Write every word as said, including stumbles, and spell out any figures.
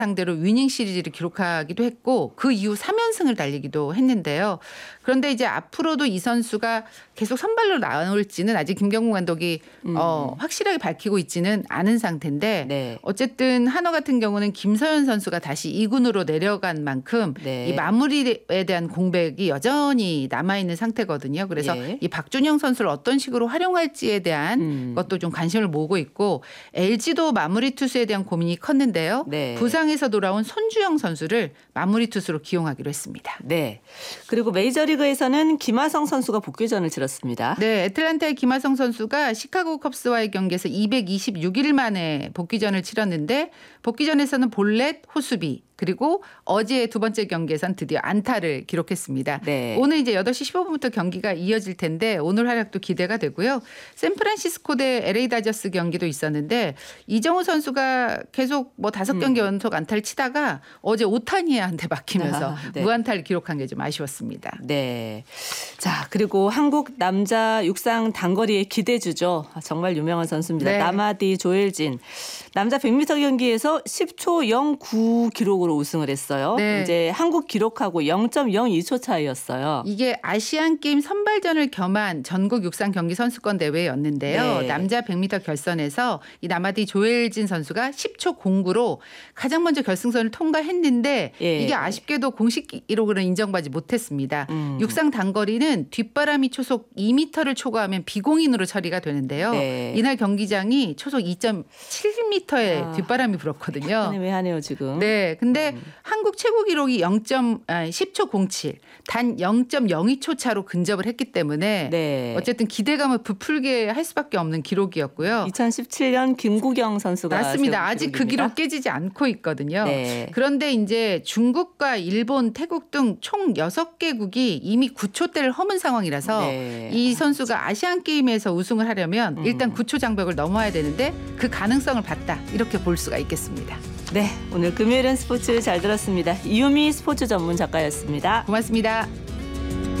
상대로 위닝 시리즈를 기록하기도 했고 그 이후 삼 연승을 달리기도 했는데요. 그런데 이제 앞으로도 이 선수가 계속 선발로 나올지는 아직 김경문 감독이 음. 어, 확실하게 밝히고 있지는 않은 상태인데 네. 어쨌든 한화 같은 경우는 김서현 선수가 다시 이 군으로 내려간 만큼 네. 이 마무리에 대한 공백이 여전히 남아있는 상태거든요. 그래서 예. 이 박준영 선수를 어떤 식으로 활용할지에 대한 음. 것도 좀 관심을 모으고 있고 엘지도 마무리 투수에 대한 고민이 컸는데요. 네. 부상에서 돌아온 손주영 선수를 마무리 투수로 기용하기로 했습니다. 네. 그리고 메이저리그에서는 김하성 선수가 복귀전을 치렀습니다. 네, 애틀랜타의 김하성 선수가 시카고 컵스와의 경기에서 이백이십육 일 만에 복귀전을 치렀는데 복귀전에서는 볼넷, 호수비 그리고 어제 두 번째 경기에선 드디어 안타를 기록했습니다. 네. 오늘 이제 여덟 시 십오 분부터 경기가 이어질 텐데 오늘 활약도 기대가 되고요. 샌프란시스코 대 엘에이 다저스 경기도 있었는데 이정우 선수가 계속 뭐 다섯 경기 음. 연속 안타를 치다가 어제 오타니한테 막히면서 아, 네. 무안타를 기록한 게 좀 아쉬웠습니다. 네. 자, 그리고 한국 남자 육상 단거리의 기대주죠. 정말 유명한 선수입니다. 네. 나마디 조엘진. 남자 백 미터 경기에서 십 초 영구 기록으로 우승을 했어요. 네. 이제 한국 기록하고 영 점 영이 초 차이였어요. 이게 아시안게임 선발전을 겸한 전국 육상 경기 선수권 대회였는데요. 네. 남자 백 미터 결선에서 이 나마디 조엘진 선수가 십 초 공구로 가장 먼저 결승선을 통과했는데 예. 이게 아쉽게도 공식 기록으로 인정받지 못했습니다. 음. 육상 단거리는 뒷바람이 초속 이 미터를 초과하면 비공인으로 처리가 되는데요. 네. 이날 경기장이 초속 이 점 칠 미터의 아. 뒷바람이 불었거든요. 애매하네요 지금. 네, 근데 음. 한국 최고 기록이 영 점 십 초 공칠, 단 영 점 영이 초 차로 근접을 했기 때문에 네. 어쨌든 기대감을 부풀게 할 수밖에 없는 기록이었고요. 이천십칠 년 김구경 선수가 맞습니다. 아직 그 기록 깨지지 않고 있거든요. 네. 그런데 이제 중국과 일본, 태국 등 총 여섯 개국이 이미 구 초대를 허문 상황이라서 네. 이 선수가 아시안 게임에서 우승을 하려면 음. 일단 구 초 장벽을 넘어야 되는데 그 가능성을 봤다. 이렇게 볼 수가 있겠습니다. 네, 오늘 금요일은 스포츠 잘 들었습니다. 이유미 스포츠 전문 작가였습니다. 고맙습니다.